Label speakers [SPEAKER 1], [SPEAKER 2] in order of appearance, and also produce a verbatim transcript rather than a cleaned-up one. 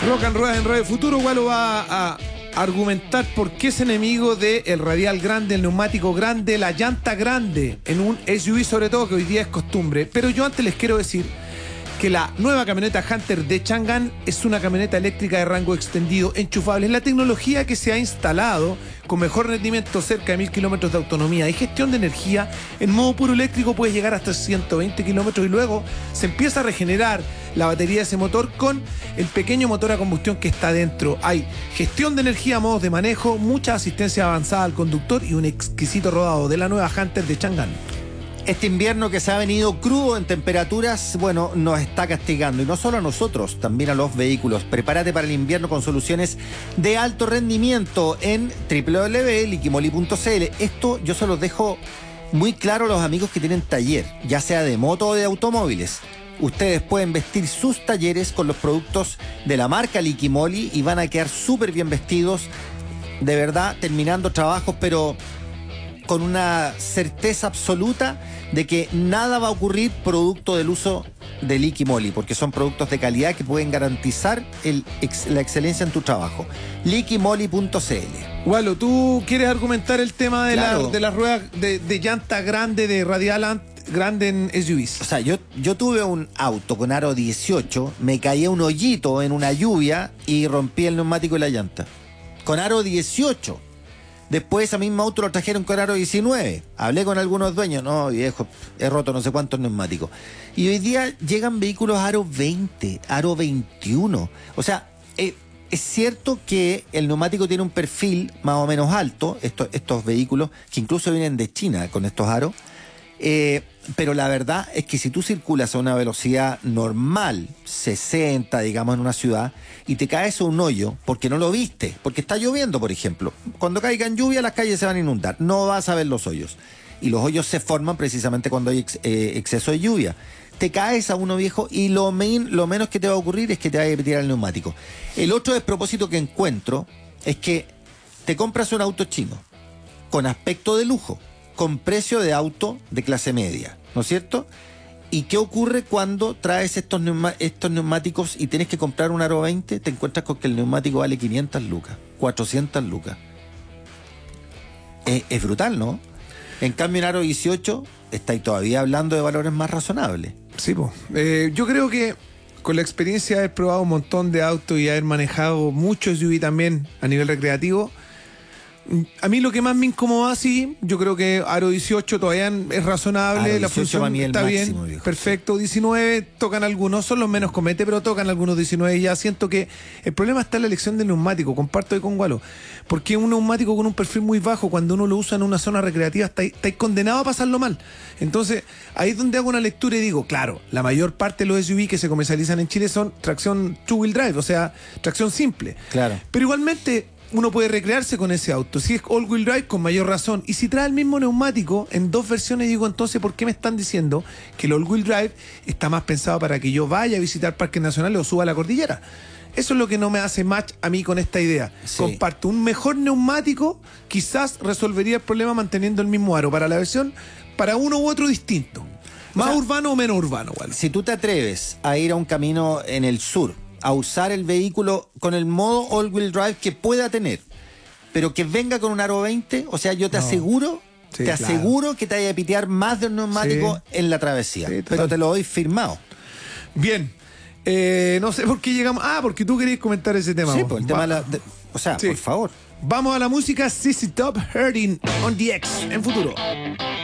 [SPEAKER 1] Rock and Ruedas en Radio Futuro. Gualo va a argumentar por qué es enemigo del radial grande, el neumático grande, la llanta grande en un S U V, sobre todo, que hoy día es costumbre. Pero yo antes les quiero decir que la nueva camioneta Hunter de Chang'an es una camioneta eléctrica de rango extendido, enchufable. Es la tecnología que se ha instalado con mejor rendimiento, cerca de mil kilómetros de autonomía y gestión de energía. En modo puro eléctrico puedes llegar hasta ciento veinte kilómetros y luego se empieza a regenerar la batería de ese motor con el pequeño motor a combustión que está dentro. Hay gestión de energía, modos de manejo, mucha asistencia avanzada al conductor y un exquisito rodado de la nueva Hunter de Chang'an.
[SPEAKER 2] Este invierno que se ha venido crudo en temperaturas, bueno, nos está castigando. Y no solo a nosotros, también a los vehículos. Prepárate para el invierno con soluciones de alto rendimiento en doble u doble u doble u punto liquimoli punto c l. Esto yo se los dejo muy claro a los amigos que tienen taller, ya sea de moto o de automóviles. Ustedes pueden vestir sus talleres con los productos de la marca Liquimoli y van a quedar súper bien vestidos, de verdad, terminando trabajos, pero con una certeza absoluta de que nada va a ocurrir producto del uso de Liquimoli, porque son productos de calidad que pueden garantizar el, ex, la excelencia en tu trabajo. liquimoli punto c l.
[SPEAKER 1] Gualo, ¿tú quieres argumentar el tema de,
[SPEAKER 2] claro.
[SPEAKER 1] la, de las ruedas de, de llanta grande, de radial grande en S U Vs?
[SPEAKER 2] O sea, yo, yo tuve un auto con aro dieciocho, me caía un hoyito en una lluvia y rompí el neumático y la llanta. Con aro dieciocho. Después ese mismo auto lo trajeron con aro diecinueve. Hablé con algunos dueños. No, viejo, he roto no sé cuántos neumáticos. Y hoy día llegan vehículos aro veinte, aro veintiuno. O sea, eh, es cierto que el neumático tiene un perfil más o menos alto, estos, estos vehículos, que incluso vienen de China con estos aros. Eh, pero la verdad es que si tú circulas a una velocidad normal, sesenta, digamos, en una ciudad, y te caes a un hoyo porque no lo viste, porque está lloviendo, por ejemplo. Cuando caiga en lluvia, las calles se van a inundar. No vas a ver los hoyos. Y los hoyos se forman precisamente cuando hay ex, eh, exceso de lluvia. Te caes a uno, viejo, y lo, men, lo menos que te va a ocurrir es que te vaya a tirar el neumático. El otro despropósito que encuentro es que te compras un auto chino con aspecto de lujo, con precio de auto de clase media, ¿no es cierto? ¿Y qué ocurre cuando traes estos, neuma, estos neumáticos y tienes que comprar un aro veinte? Te encuentras con que el neumático vale quinientas lucas, cuatrocientas lucas. Es, es brutal, ¿no? En cambio, en aro dieciocho estáis todavía hablando de valores más razonables.
[SPEAKER 1] Sí, pues. Eh, yo creo que con la experiencia de haber probado un montón de autos y haber manejado mucho S U V también a nivel recreativo, a mí lo que más me incomoda, sí, yo creo que aro dieciocho todavía es razonable, la función está bien, viejo, perfecto. diecinueve tocan algunos, son los menos comete, pero tocan algunos diecinueve. Ya siento que el problema está en la elección del neumático. Comparto ahí con Gualo, porque un neumático con un perfil muy bajo, cuando uno lo usa en una zona recreativa, está, está condenado a pasarlo mal. Entonces ahí es donde hago una lectura y digo, claro, la mayor parte de los S U V que se comercializan en Chile son tracción two-wheel drive, o sea, tracción simple.
[SPEAKER 2] Claro.
[SPEAKER 1] Pero igualmente uno puede recrearse con ese auto. Si es all-wheel drive, con mayor razón. Y si trae el mismo neumático en dos versiones, digo, entonces, ¿por qué me están diciendo que el all-wheel drive está más pensado para que yo vaya a visitar parques nacionales o suba a la cordillera? Eso es lo que no me hace match a mí con esta idea. Sí. Comparto un mejor neumático, quizás resolvería el problema manteniendo el mismo aro para la versión, para uno u otro distinto. Más o sea, urbano o menos urbano. Bueno.
[SPEAKER 2] Si tú te atreves a ir a un camino en el sur, a usar el vehículo con el modo all-wheel drive que pueda tener, pero que venga con un aro veinte, o sea, yo te no. aseguro, sí, te claro. aseguro que te vaya a pitear más de un neumático sí. en la travesía, sí, pero te lo doy firmado.
[SPEAKER 1] Bien, eh, no sé por qué llegamos, ah, porque tú querías comentar ese tema.
[SPEAKER 2] Sí, pues el tema de la, de, o sea, sí. por favor.
[SPEAKER 1] Vamos a la música. C C Top, Hurting on the X, en futuro.